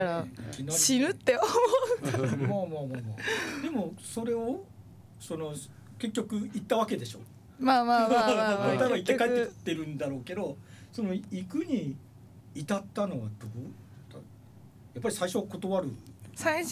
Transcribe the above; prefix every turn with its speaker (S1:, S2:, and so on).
S1: 死ぬって思
S2: まあでもそれを結局行ったわけでしょ。
S1: まあ
S2: だから行って帰ってきてるんだろうけど、その行くに至ったのはどう？やっぱり最初断る。
S1: 最初